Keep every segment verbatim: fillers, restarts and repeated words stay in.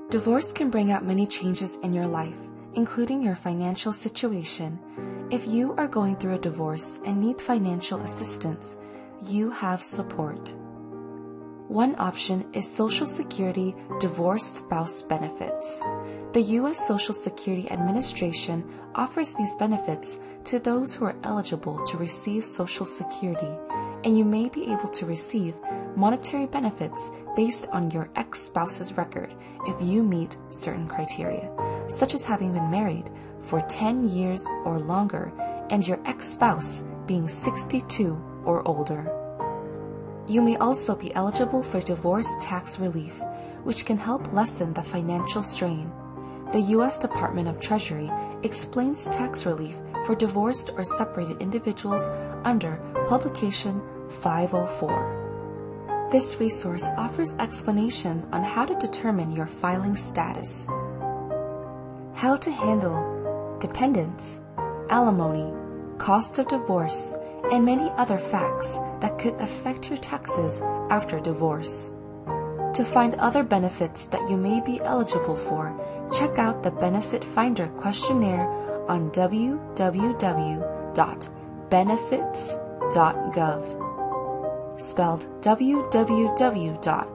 Divorce can bring out many changes in your life, including your financial situation. If you are going through a divorce and need financial assistance, you have support. One option is Social Security Divorced Spouse Benefits. The U S Social Security Administration offers these benefits to those who are eligible to receive Social Security, and you may be able to receive monetary benefits based on your ex-spouse's record if you meet certain criteria, such as having been married for ten years or longer and your ex-spouse being sixty-two or older. You may also be eligible for divorce tax relief, which can help lessen the financial strain. The U S Department of Treasury explains tax relief for divorced or separated individuals under Publication five oh four. This resource offers explanations on how to determine your filing status, how to handle dependents, alimony, cost of divorce, and many other facts that could affect your taxes after divorce. To find other benefits that you may be eligible for, check out the Benefit Finder questionnaire on w w w dot benefits dot gov, spelled w w w dot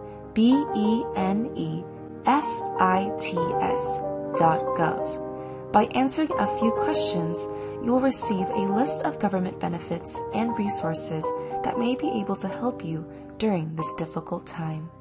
benefits dot gov. By answering a few questions, you will receive a list of government benefits and resources that may be able to help you during this difficult time.